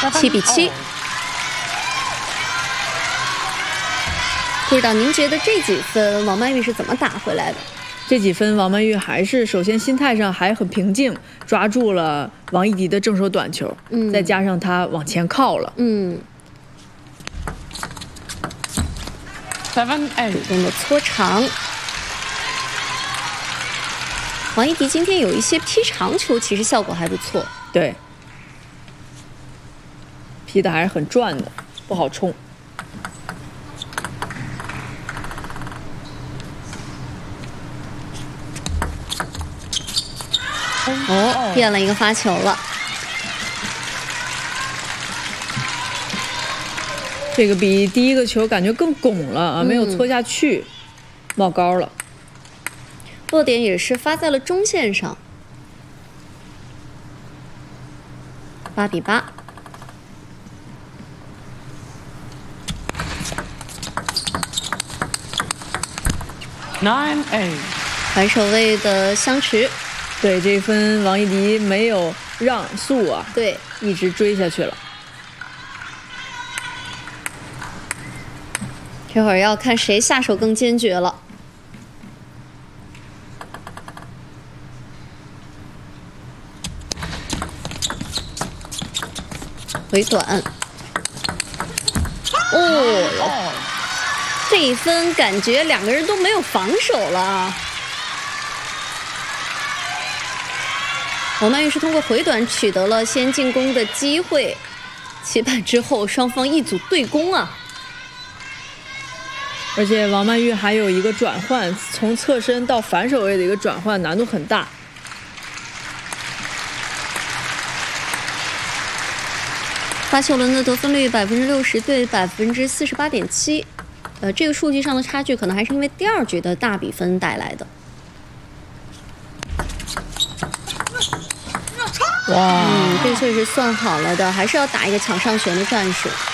7比7。不知道您觉得这几分王曼玉是怎么打回来的？ 这几分王曼玉还是首先心态上还很平静，抓住了王艺迪的正手短球，再加上她往前靠了， 主动的搓长。王艺迪今天有一些劈长球，其实效果还不错。 对，劈的还是很转的，不好冲。 哦，变了一个发球了。 这个比第一个球感觉更拱了啊，没有搓下去，冒高了。 落点也是发在了中线上。8比8。 9-8。 反手位的相持。 对，这分王艺迪没有让速啊， 对， 一直追下去了。 这会儿要看谁下手更坚决了。回短。哦，这一分感觉两个人都没有防守了。王曼玉是通过回短取得了先进攻的机会，起板之后双方一组对攻啊。 而且王曼玉还有一个转换，从侧身到反手位的一个转换难度很大。 发球轮的得分率60%对48.7%，这个数据上的差距可能还是因为第二局的大比分带来的。哇，这个确实算好了的，还是要打一个抢上旋的战术。